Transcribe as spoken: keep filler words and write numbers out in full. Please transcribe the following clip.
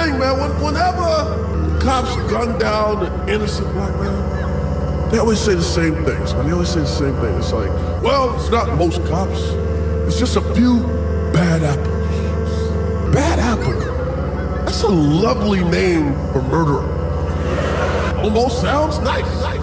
thing, man. When, whenever cops gun down an innocent black man, they always say the same things. Man. They always say the same thing. It's like, well, it's not most cops. It's just a few bad apples. Bad apple. That's a lovely name for murderer. Almost sounds nice.